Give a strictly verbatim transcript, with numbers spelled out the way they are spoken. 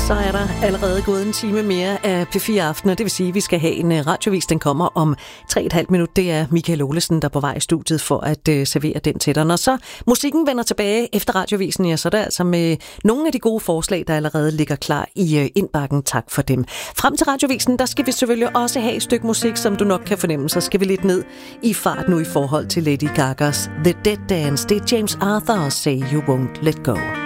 Så er der allerede gået en time mere af P fire Aften, og det vil sige, at vi skal have en radiovis. Den kommer om tre og et halvt minut. Det er Michael Olesen, der er på vej i studiet for at uh, servere den til dig. Når så musikken vender tilbage efter radiovisen, ja, så er det altså med nogle af de gode forslag, der allerede ligger klar i uh, indbakken. Tak for dem. Frem til radiovisen, der skal vi selvfølgelig også have et stykke musik, som du nok kan fornemme. Så skal vi lidt ned i fart nu i forhold til Lady Gagas The Dead Dance. Det er James Arthur og Say You Won't Let Go.